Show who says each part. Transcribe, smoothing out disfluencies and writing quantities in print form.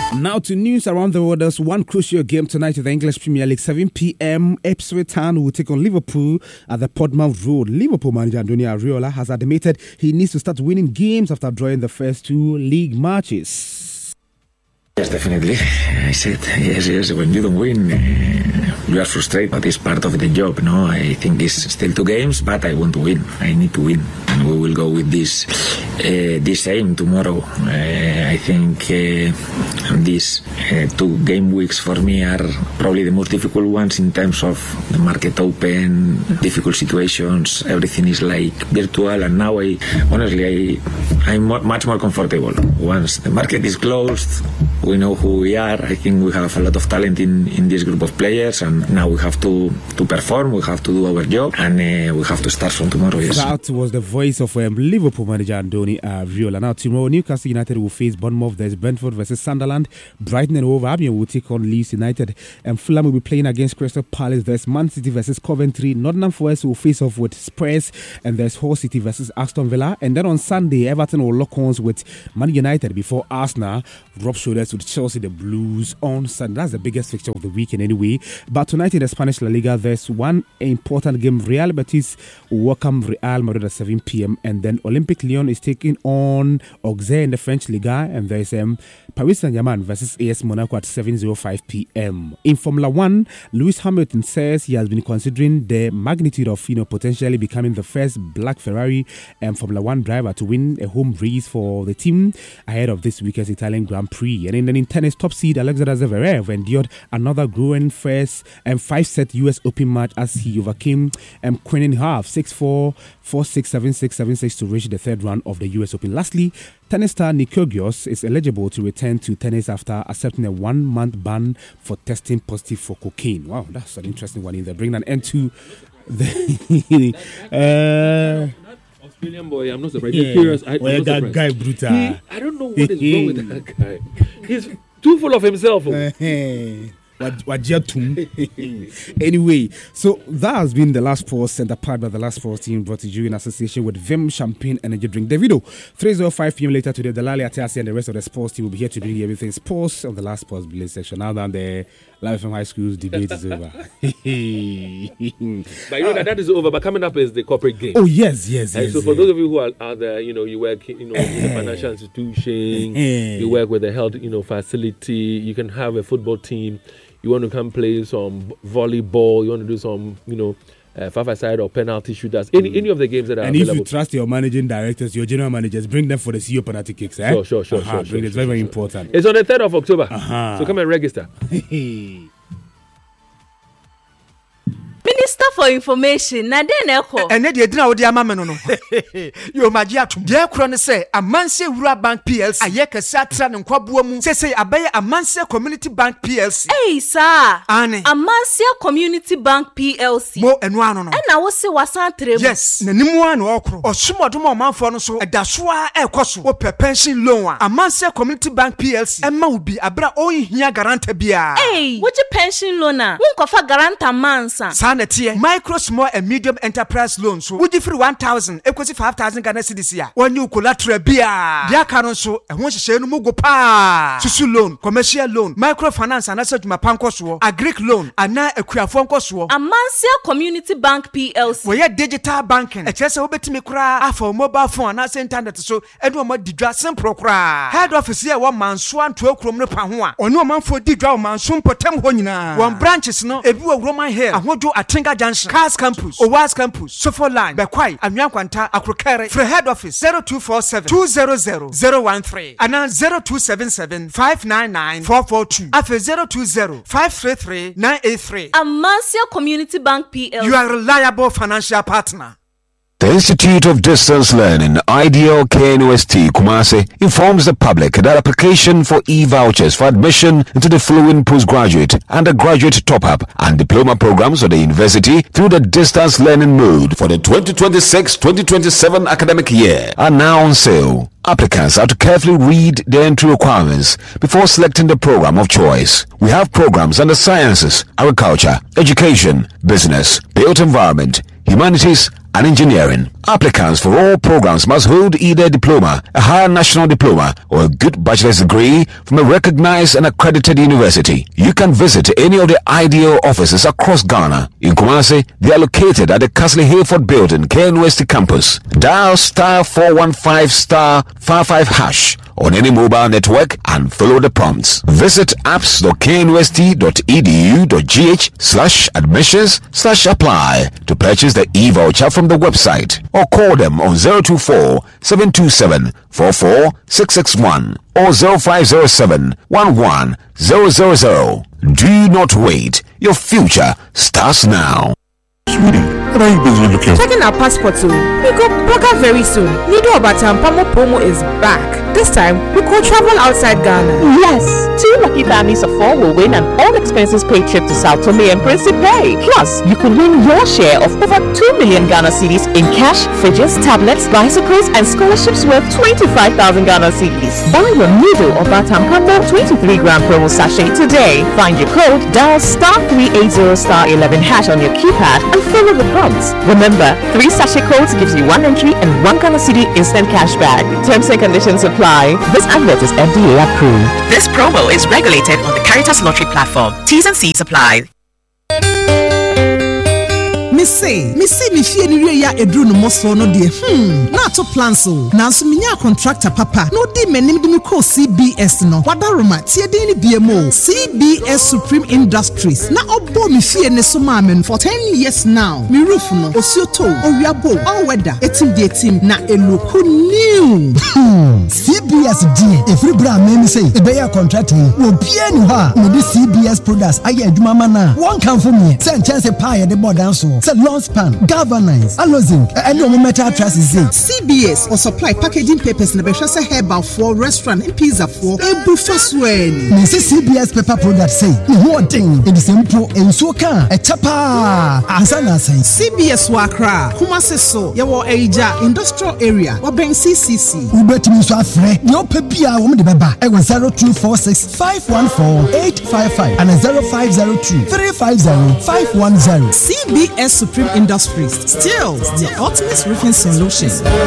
Speaker 1: Now to news around the world. There's one crucial game tonight in the English Premier League. 7 p.m. Ipswich Town will take on Liverpool at the Portsmouth Road. Liverpool manager Andoni Iraola has admitted he needs to start winning games after drawing the first 2 league matches.
Speaker 2: Yes, definitely. I said, yes, when you don't win, you are frustrated, but it's part of the job, no? I think it's still 2 games, but I want to win. I need to win. And we will go with this aim tomorrow. I think these 2 game weeks for me are probably the most difficult ones in terms of the market open, difficult situations, everything is like virtual, and now I'm much more comfortable. Once the market is closed, we know who we are. I think we have a lot of talent in this group of players, and now we have to perform, we have to do our job, and we have to start from tomorrow. Yes.
Speaker 1: That was the voice of Liverpool manager Andoni Iraola. Now tomorrow, Newcastle United will face Bournemouth. There's Brentford versus Sunderland. Brighton and Hove Albion will take on Leeds United, and Fulham will be playing against Crystal Palace. There's Man City versus Coventry. Nottingham Forest will face off with Spurs, and there's Hull City versus Aston Villa. And then on Sunday, Everton will lock horns with Man United before Arsenal rub shoulders with Chelsea, the Blues, on Sunday. That's the biggest fixture of the weekend anyway. But tonight in the Spanish La Liga, there's one important game. Real Betis will welcome Real Madrid at 7 p.m. And then Olympique Lyon is taking on Auxerre in the French Liga. And there's Paris Saint-Germain versus AS Monaco at 7:05 p.m. In Formula 1, Lewis Hamilton says he has been considering the magnitude of potentially becoming the first black Ferrari Formula 1 driver to win a home race for the team ahead of this weekend's Italian Grand Prix. And then in tennis, top seed Alexander Zverev endured another grueling first 5-set US Open match as he overcame Quinn in half 6-4, 4-6, 7-6, 7-6 to reach the third round of the US Open. Lastly, tennis star Nick Kyrgios is eligible to return to tennis after accepting a 1-month ban for testing positive for cocaine. Wow, that's an interesting one in there. Bring an end to the
Speaker 3: Australian boy. I'm not surprised. He's curious.
Speaker 1: That guy brutal.
Speaker 3: I don't know what is wrong with that guy. He's too full of himself.
Speaker 1: Anyway, so that has been the last pause sent apart by the last pause team, brought to you in association with Vim Champagne Energy Drink. Davido, 3:05 p.m. later today, Delali Atiasi and the rest of the sports team will be here to bring you everything sports on the last pause belay section. Now that the Live from High School's debate is over.
Speaker 3: But that is over. But coming up is the corporate game.
Speaker 1: Oh yes.
Speaker 3: So for those of you who are there, you work, in a financial institution, you work with a health, facility. You can have a football team. You want to come play some volleyball. You want to do some, 5-a-side or penalty shooters. Any of the games that are available.
Speaker 1: And if you trust your managing directors, your general managers, bring them for the CEO penalty kicks.
Speaker 3: Sure.
Speaker 1: It's very important.
Speaker 3: It's on the 3rd of October. So come and register.
Speaker 4: Minister for Information, na den eko.
Speaker 5: Ene de edina odi ama me no. Yo magi atum. De ekro ne se Amanse Wura Bank PLC. Ayeka satra ne nkwaboa mu. Sese abaye Amanse Community Bank PLC.
Speaker 4: Hey sir.
Speaker 5: Ane.
Speaker 4: Amanse Community Bank PLC.
Speaker 5: Mo enu ano no.
Speaker 4: Na wo se wasan tremu.
Speaker 5: Yes, na nimu an okro. Osumodom omanfo no so edasoa ekoso. Wo pension loan a. Amanse Community Bank PLC. Emma ubi abra ohia garanta bia.
Speaker 4: Hey, wo pension loan a. Wo nkofa garanta mansa.
Speaker 5: Micro, small and medium enterprise loans. So would you free 1,000 equals 5,000 Ghana cedis here. When you collateral beer, their canon so and once you say no mugo pa. Susu loan, commercial loan, microfinance and asset my pancoswo, a Greek loan, and now a queer foncoswo.
Speaker 4: Amanse Community Bank PLC.
Speaker 5: We are digital banking. A chess over to me cry for mobile phone and internet so and one more didra simple cry. Head office here 1 man swan 12 krom no pahua. Or no man for didra man soon potem honina. 1 branches no, a view of Roman hair. I want you at Tinga Junction, Cars Campus, Owas Campus, Sofo Line, Bekwai, Anyankwanta, Akrokere, for head office 0247 200 013 and now 0277 599 442 after 020 533 983.
Speaker 4: Amanse Community Bank PLC.
Speaker 5: You are a reliable financial partner.
Speaker 6: The Institute of Distance Learning, Ideal KNUST Kumasi, informs the public that application for e-vouchers for admission into the following postgraduate, undergraduate top-up and diploma programs of the university through the distance learning mode for the 2026-2027 academic year are now on sale. Applicants have to carefully read the entry requirements before selecting the program of choice. We have programs under sciences, agriculture, education, business, built environment, humanities, and engineering. Applicants for all programs must hold either a diploma, a higher national diploma, or a good bachelor's degree from a recognized and accredited university. You can visit any of the Ideal offices across Ghana. In Kumasi, they are located at the Castle Hayford Building, KNUST campus. Dial *415*55# on any mobile network and follow the prompts. Visit apps.knust.edu.gh/admissions/apply to purchase the e-voucher from the website, or call them on 024-727-44661 or 0507-11-000. Do not wait. Your future starts now.
Speaker 7: Sweetie, what are you busy looking for?
Speaker 8: Checking our passports. We go Boga very soon. Nido Obatampamo promo is back. This time, we could travel outside Ghana.
Speaker 9: Yes, 2 lucky families of 4 will win an all-expenses paid trip to Sao Tome and Principe. Plus, you could win your share of over 2 million Ghana cedis in cash, fridges, tablets, bicycles, and scholarships worth 25,000 Ghana cedis. Buy your Nido Obatampamo 23-gram promo sachet today. Find your code, dial *380*11# on your keypad, and follow the prompts. Remember, 3 sachet codes gives you 1 entry and 1 Ghana cedi instant cash back. Terms and conditions apply. This advert is FDA approved.
Speaker 10: This promo is regulated on the Caritas Lottery platform. T's and C's apply.
Speaker 11: Me say me fie ni ya edru no moso no de na to plan so na so menya contractor papa no di menim de me call CBS no wadaroma tie din ni biemo CBS Supreme Industries na obo me fie ne so ma men for 10 years now. Me roof no osioto owiabo all weather etim de etim na eloku new
Speaker 12: CBS die every brand me say e be ya contracting wo bia ni ha me di CBS products aye adwuma ma na won kan for me say chance pie de bodan so long span, galvanize, allozing, and no metal trusses.
Speaker 11: CBS or supply packaging papers in the Beshasa Herbal for restaurant and pizza for a buffet swing.
Speaker 12: Mrs. CBS paper products say, one thing, it is impro and so can a chapa. Asana say,
Speaker 11: CBS Wakra, Kumase so, Yawa Aja, industrial area, or Ben CCC.
Speaker 12: Ubeti so afre, no pepia woman de baba, I was 0246 514 855 and 0502 350 510.
Speaker 11: CBS Supreme Industries, still the ultimate roofing solution.